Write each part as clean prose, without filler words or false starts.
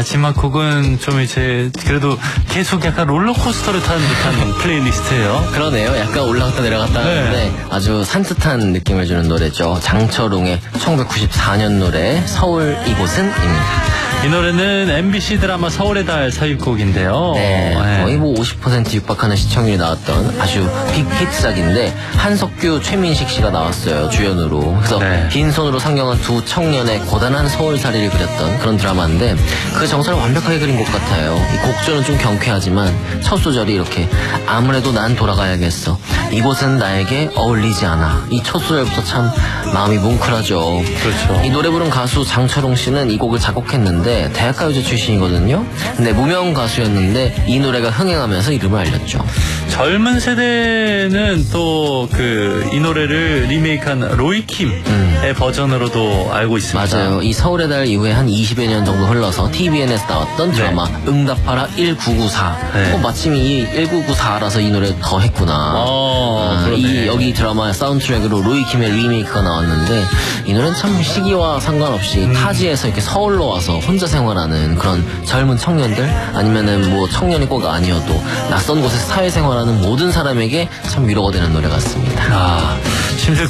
마지막 곡은 좀 이제 그래도 계속 약간 롤러코스터를 타는 듯한 플레이리스트예요. 그러네요. 약간 올라갔다 내려갔다 하는데 아주 산뜻한 느낌을 주는 노래죠. 장철웅의 1994년 노래 서울 이곳은입니다. 이 노래는 MBC 드라마 서울의 달 삽입곡인데요. 네, 거의 뭐 50% 육박하는 시청률이 나왔던 아주 빅히트작인데 한석규, 최민식 씨가 나왔어요, 주연으로. 그래서 빈손으로 상경한 두 청년의 고단한 서울살이를 그렸던 그런 드라마인데 그 정서를 완벽하게 그린 것 같아요. 이 곡조는 좀 경쾌하지만 첫 소절이 이렇게 아무래도 난 돌아가야겠어. 이곳은 나에게 어울리지 않아. 이 첫 소절부터 참 마음이 뭉클하죠. 그렇죠. 이 노래 부른 가수 장철웅 씨는 이 곡을 작곡했는데 대학가요제 출신이거든요. 근데 무명 가수였는데 이 노래가 흥행하면서 이름을 알렸죠. 젊은 세대는 또 이 노래를 리메이크한 로이킴의 버전으로도 알고 있습니다. 맞아요. 이 서울의 달 이후에 한 20여 년 정도 흘러서 TVN에서 나왔던 드라마 응답하라 1994. 마침 이 1994라서 이 노래 더 했구나. 여기 드라마 사운드트랙으로 로이킴의 리메이크가 나왔는데 이 노래는 참 시기와 상관없이 타지에서 이렇게 서울로 와서 혼자 생활하는 그런 젊은 청년들 아니면은 뭐 청년이 꼭 아니어도 낯선 곳에서 사회생활하는 모든 사람에게 참 위로가 되는 노래 같습니다. 심지어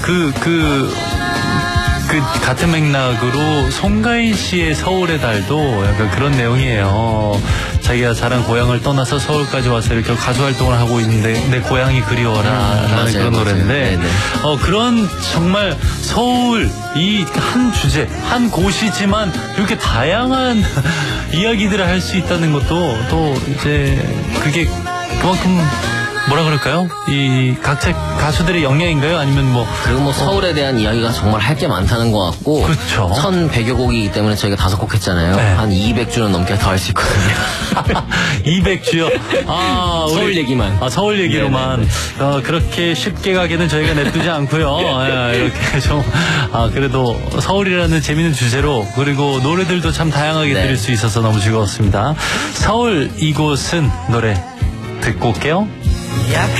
같은 맥락으로 송가인 씨의 서울의 달도 약간 그런 내용이에요. 자기가 자란 고향을 떠나서 서울까지 와서 이렇게 가수 활동을 하고 있는데 내 고향이 그리워라 라는 그런 노래인데 그런 정말 서울 이 한 주제 한 곳이지만 이렇게 다양한 이야기들을 할 수 있다는 것도 또 이제 그게 그만큼 뭐라 그럴까요? 이 각자 가수들의 역량인가요? 아니면 그리고 서울에 대한 이야기가 정말 할 게 많다는 것 같고. 그렇죠. 1,100여 곡이기 때문에 저희가 5곡 했잖아요. 한 200주는 넘게 더 할 수 있거든요. 200주요? 서울 얘기만. 서울 얘기로만. 그렇게 쉽게 가기는 저희가 내두지 않고요. 이렇게 좀, 그래도 서울이라는 재밌는 주제로, 그리고 노래들도 참 다양하게 들을 수 있어서 너무 즐거웠습니다. 서울 이곳은 노래 듣고 올게요.